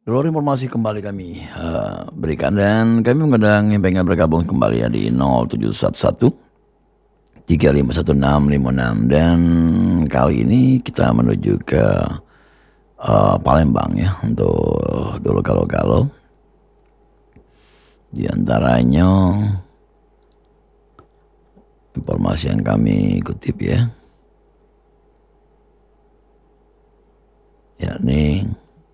Dulu informasi kembali kami berikan dan kami mengundang yang pengen bergabung kembali ya di 0711 351656 dan kali ini kita menuju ke Palembang ya untuk dulu kalau di antaranya informasi yang kami kutip ya yakni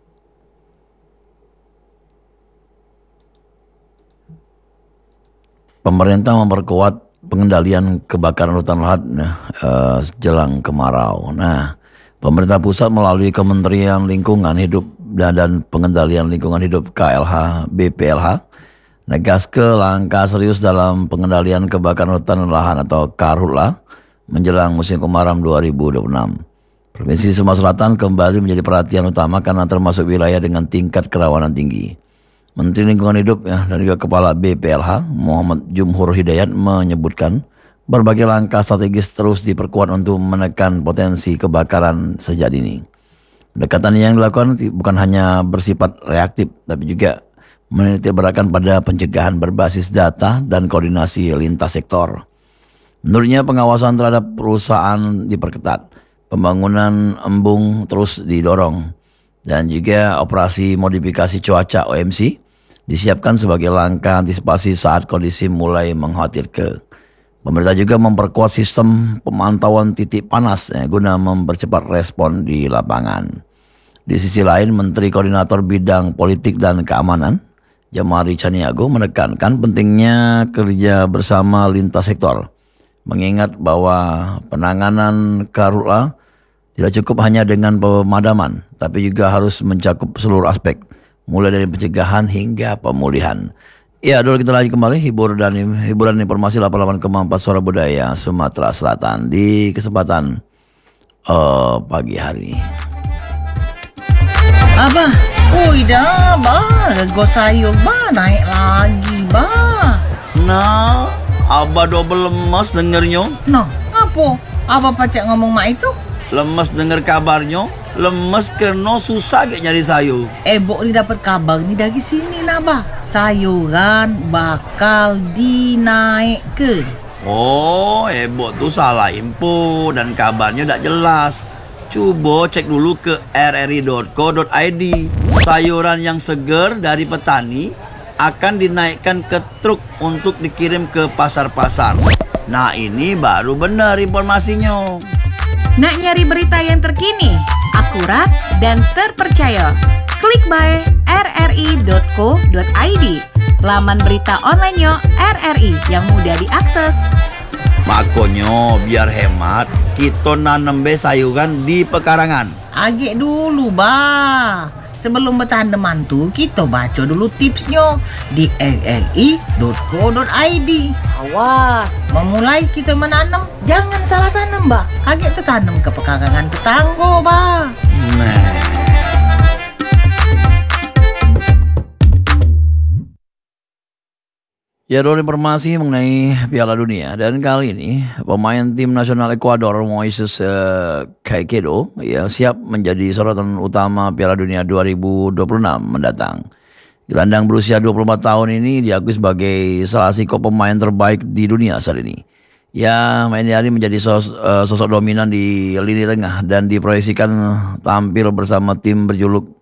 pemerintah memperkuat pengendalian kebakaran hutan lahat jelang kemarau. Nah, pemerintah pusat melalui Kementerian Lingkungan Hidup dan Pengendalian Lingkungan Hidup KLH BPLH negas langkah serius dalam pengendalian kebakaran hutan dan lahan atau Karhutla menjelang musim kemarau 2026. Provinsi Sumatera Selatan kembali menjadi perhatian utama karena termasuk wilayah dengan tingkat kerawanan tinggi. Menteri Lingkungan Hidup ya, dan juga Kepala BPLH Muhammad Jumhur Hidayat menyebutkan berbagai langkah strategis terus diperkuat untuk menekan potensi kebakaran sejak dini. Pendekatan yang dilakukan bukan hanya bersifat reaktif, tapi juga menitikberatkan pada pencegahan berbasis data dan koordinasi lintas sektor. Menurutnya pengawasan terhadap perusahaan diperketat, pembangunan embung terus didorong, dan juga operasi modifikasi cuaca OMC disiapkan sebagai langkah antisipasi saat kondisi mulai mengkhawatirkan. Pemerintah juga memperkuat sistem pemantauan titik panas guna mempercepat respon di lapangan. Di sisi lain, Menteri Koordinator Bidang Politik dan Keamanan, Jamari Caniago menekankan pentingnya kerja bersama lintas sektor, mengingat bahwa penanganan Karhutla tidak cukup hanya dengan pemadaman, tapi juga harus mencakup seluruh aspek, mulai dari pencegahan hingga pemulihan. Ya, dulu kita lagi kembali hiburan informasi 88,4 Suara Budaya Sumatera Selatan di kesempatan pagi hari. Abah, dah, rego sayur, naik lagi, Nah, Abah double lemas dengernya. Nah, apa? Abah pacak ngomong mak itu? Lemes denger kabarnya, lemes kena susah gak nyari sayur. Bok ni dapat kabar ni dari sini lah, bah. Sayuran bakal dinaik ke. Oh, Ebok tuh salah info dan kabarnya tak jelas. Coba cek dulu ke rri.co.id. Sayuran yang segar dari petani akan dinaikkan ke truk untuk dikirim ke pasar-pasar. Nah, ini baru benar informasinya. Nak nyari berita yang terkini, akurat, dan terpercaya? Klik by rri.co.id, laman berita online RRI yang mudah diakses. Makanya biar hemat, kita nanam sayuran di pekarangan. Agak dulu, bah. Sebelum bertanaman tu, kita baca dulu tipsnya di rri.co.id. Awas, memulai kita menanam, jangan salah tanam, bah. Kaget tertanam ke pekarangan tetangga, bah. Nah. Ya, dulu informasi mengenai Piala Dunia, dan kali ini pemain tim nasional Ekuador Moises Caicedo ya siap menjadi sorotan utama Piala Dunia 2026 mendatang. Gelandang berusia 24 tahun ini diakui sebagai salah satu pemain terbaik di dunia saat ini. Ya, main hari menjadi sosok dominan di lini tengah dan diproyeksikan tampil bersama tim berjuluk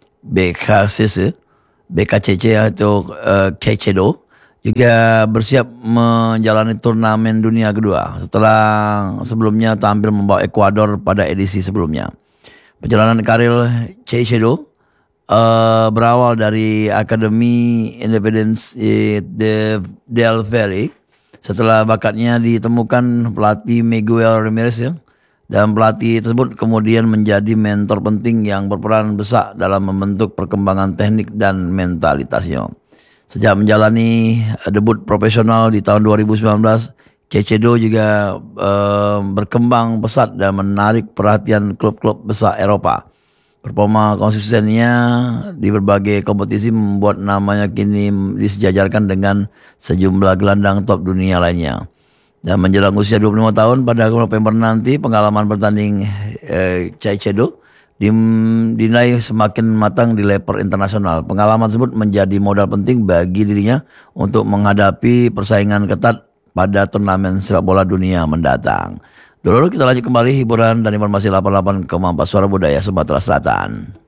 BKCC atau Caicedo juga bersiap menjalani turnamen dunia kedua setelah sebelumnya tampil membawa Ekuador pada edisi sebelumnya. Perjalanan karir Caicedo berawal dari Akademi Independiente del Valle setelah bakatnya ditemukan pelatih Miguel Ramirez ya, dan pelatih tersebut kemudian menjadi mentor penting yang berperan besar dalam membentuk perkembangan teknik dan mentalitasnya. Sejak menjalani debut profesional di tahun 2019, Caicedo juga berkembang pesat dan menarik perhatian klub-klub besar Eropa. Performa konsistennya di berbagai kompetisi membuat namanya kini disejajarkan dengan sejumlah gelandang top dunia lainnya. Dan menjelang usia 25 tahun pada November nanti, pengalaman bertanding Caicedo dinilai semakin matang di level internasional. Pengalaman tersebut menjadi modal penting bagi dirinya untuk menghadapi persaingan ketat pada turnamen sepak bola dunia mendatang. Dulu kita lanjut kembali hiburan dan informasi 88,4 Suara Budaya Sumatera Selatan.